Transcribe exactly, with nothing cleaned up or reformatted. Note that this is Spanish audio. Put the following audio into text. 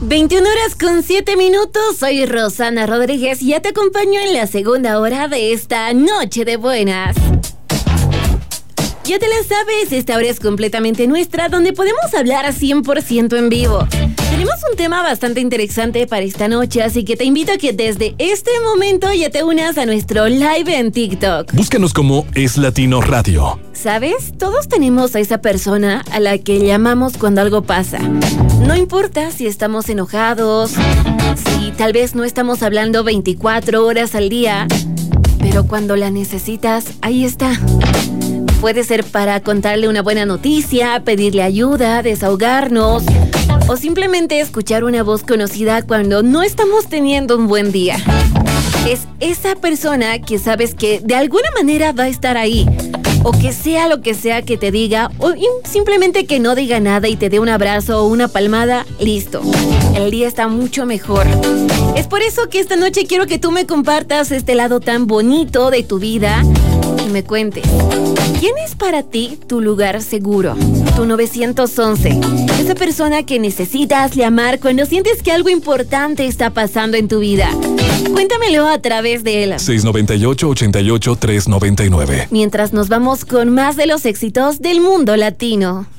veintiuna horas con siete minutos, soy Rosana Rodríguez y ya te acompaño en la segunda hora de esta Noche de Buenas. Ya te la sabes, esta hora es completamente nuestra, donde podemos hablar a cien por ciento en vivo. Tenemos un tema bastante interesante para esta noche, así que te invito a que desde este momento ya te unas a nuestro live en TikTok. Búscanos como Es Latino Radio. ¿Sabes? Todos tenemos a esa persona a la que llamamos cuando algo pasa. No importa si estamos enojados, si tal vez no estamos hablando veinticuatro horas al día, pero cuando la necesitas, ahí está. Puede ser para contarle una buena noticia, pedirle ayuda, desahogarnos o simplemente escuchar una voz conocida cuando no estamos teniendo un buen día. Es esa persona que sabes que de alguna manera va a estar ahí, o que sea lo que sea que te diga, o simplemente que no diga nada y te dé un abrazo o una palmada, listo. El día está mucho mejor. Es por eso que esta noche quiero que tú me compartas este lado tan bonito de tu vida y me cuentes. ¿Quién es para ti tu lugar seguro? Tu nueve once. Esa persona que necesitas llamar cuando sientes que algo importante está pasando en tu vida. Cuéntamelo a través de él. seis nueve ocho, ochenta y ocho, tres noventa y nueve. Mientras nos vamos con más de los éxitos del mundo latino.